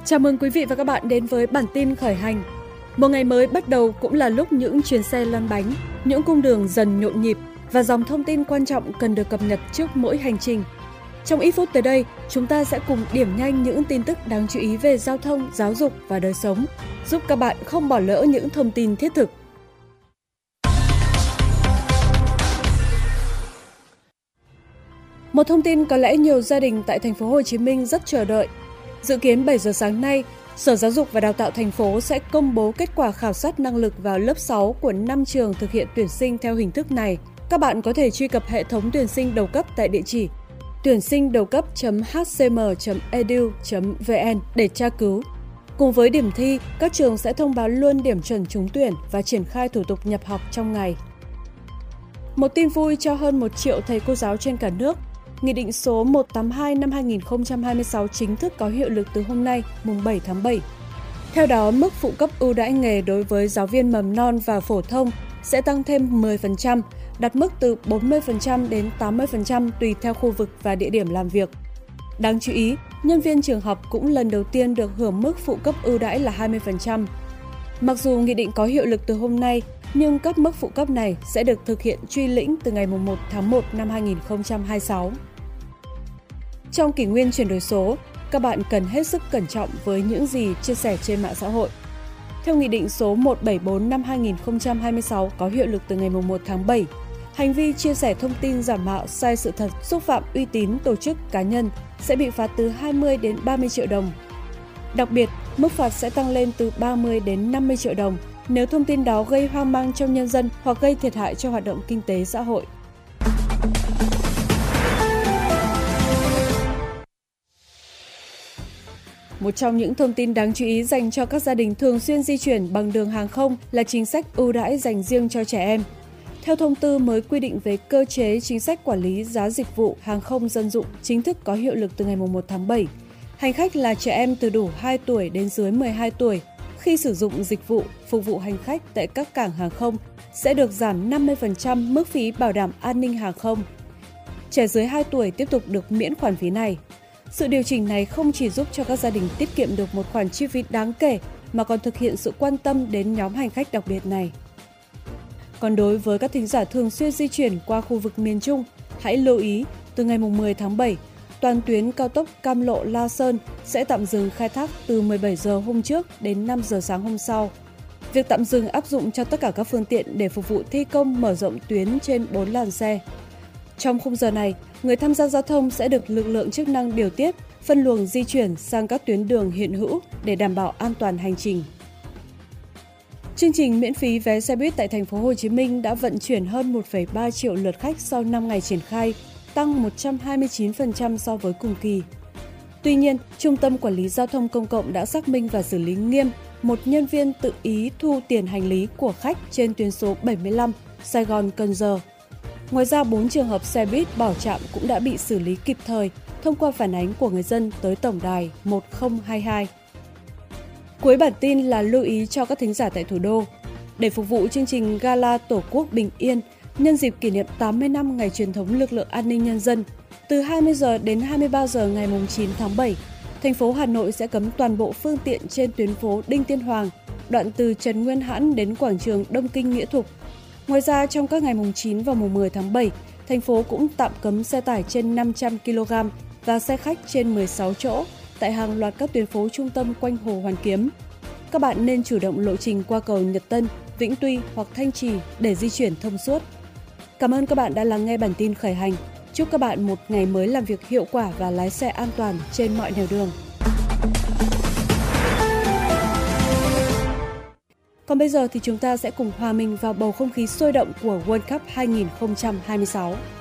Chào mừng quý vị và các bạn đến với bản tin khởi hành. Một ngày mới bắt đầu cũng là lúc những chuyến xe lăn bánh, những cung đường dần nhộn nhịp và dòng thông tin quan trọng cần được cập nhật trước mỗi hành trình. Trong ít phút tới đây, chúng ta sẽ cùng điểm nhanh những tin tức đáng chú ý về giao thông, giáo dục và đời sống, giúp các bạn không bỏ lỡ những thông tin thiết thực. Một thông tin có lẽ nhiều gia đình tại thành phố Hồ Chí Minh rất chờ đợi. Dự kiến 7 giờ sáng nay, Sở Giáo dục và Đào tạo thành phố sẽ công bố kết quả khảo sát năng lực vào lớp 6 của 5 trường thực hiện tuyển sinh theo hình thức này. Các bạn có thể truy cập hệ thống tuyển sinh đầu cấp tại địa chỉ tuyển sinh đầu cấp.hcm.edu.vn để tra cứu. Cùng với điểm thi, các trường sẽ thông báo luôn điểm chuẩn trúng tuyển và triển khai thủ tục nhập học trong ngày. Một tin vui cho hơn 1 triệu thầy cô giáo trên cả nước. Nghị định số 182 năm 2026 chính thức có hiệu lực từ hôm nay, mùng 7 tháng 7. Theo đó, mức phụ cấp ưu đãi nghề đối với giáo viên mầm non và phổ thông sẽ tăng thêm 10%, đạt mức từ 40% đến 80% tùy theo khu vực và địa điểm làm việc. Đáng chú ý, nhân viên trường học cũng lần đầu tiên được hưởng mức phụ cấp ưu đãi là 20%. Mặc dù nghị định có hiệu lực từ hôm nay, nhưng các mức phụ cấp này sẽ được thực hiện truy lĩnh từ ngày 1 tháng 1 năm 2026. Trong kỷ nguyên chuyển đổi số, các bạn cần hết sức cẩn trọng với những gì chia sẻ trên mạng xã hội. Theo Nghị định số 174 năm 2026 có hiệu lực từ ngày 1 tháng 7, hành vi chia sẻ thông tin giả mạo sai sự thật xúc phạm uy tín tổ chức cá nhân sẽ bị phạt từ 20 đến 30 triệu đồng. Đặc biệt, mức phạt sẽ tăng lên từ 30 đến 50 triệu đồng nếu thông tin đó gây hoang mang trong nhân dân hoặc gây thiệt hại cho hoạt động kinh tế xã hội. Một trong những thông tin đáng chú ý dành cho các gia đình thường xuyên di chuyển bằng đường hàng không là chính sách ưu đãi dành riêng cho trẻ em. Theo thông tư mới quy định về cơ chế chính sách quản lý giá dịch vụ hàng không dân dụng chính thức có hiệu lực từ ngày 1 tháng 7, hành khách là trẻ em từ đủ 2 tuổi đến dưới 12 tuổi khi sử dụng dịch vụ phục vụ hành khách tại các cảng hàng không sẽ được giảm 50% mức phí bảo đảm an ninh hàng không. Trẻ dưới 2 tuổi tiếp tục được miễn khoản phí này. Sự điều chỉnh này không chỉ giúp cho các gia đình tiết kiệm được một khoản chi phí đáng kể mà còn thực hiện sự quan tâm đến nhóm hành khách đặc biệt này. Còn đối với các thính giả thường xuyên di chuyển qua khu vực miền Trung, hãy lưu ý từ ngày 10 tháng 7, toàn tuyến cao tốc Cam Lộ - La Sơn sẽ tạm dừng khai thác từ 17 giờ hôm trước đến 5 giờ sáng hôm sau. Việc tạm dừng áp dụng cho tất cả các phương tiện để phục vụ thi công mở rộng tuyến trên 4 làn xe. Trong khung giờ này, người tham gia giao thông sẽ được lực lượng chức năng điều tiết, phân luồng di chuyển sang các tuyến đường hiện hữu để đảm bảo an toàn hành trình. Chương trình miễn phí vé xe buýt tại thành phố Hồ Chí Minh đã vận chuyển hơn 1,3 triệu lượt khách sau 5 ngày triển khai, tăng 129% so với cùng kỳ. Tuy nhiên, Trung tâm Quản lý Giao thông Công cộng đã xác minh và xử lý nghiêm một nhân viên tự ý thu tiền hành lý của khách trên tuyến số 75 Sài Gòn - Cần Giờ. Ngoài ra, 4 trường hợp xe buýt bỏ trạm cũng đã bị xử lý kịp thời thông qua phản ánh của người dân tới tổng đài 1022. Cuối bản tin là lưu ý cho các thính giả tại thủ đô. Để phục vụ chương trình Gala Tổ quốc Bình Yên nhân dịp kỷ niệm 80 năm ngày truyền thống lực lượng an ninh nhân dân, từ 20 giờ đến 23 giờ ngày 9 tháng 7, thành phố Hà Nội sẽ cấm toàn bộ phương tiện trên tuyến phố Đinh Tiên Hoàng, đoạn từ Trần Nguyên Hãn đến quảng trường Đông Kinh Nghĩa Thục. Ngoài ra, trong các ngày mùng 9 và mùng 10 tháng 7, thành phố cũng tạm cấm xe tải trên 500 kg và xe khách trên 16 chỗ tại hàng loạt các tuyến phố trung tâm quanh Hồ Hoàn Kiếm. Các bạn nên chủ động lộ trình qua cầu Nhật Tân, Vĩnh Tuy hoặc Thanh Trì để di chuyển thông suốt. Cảm ơn các bạn đã lắng nghe bản tin khởi hành. Chúc các bạn một ngày mới làm việc hiệu quả và lái xe an toàn trên mọi nẻo đường. Còn bây giờ thì chúng ta sẽ cùng hòa mình vào bầu không khí sôi động của World Cup 2026.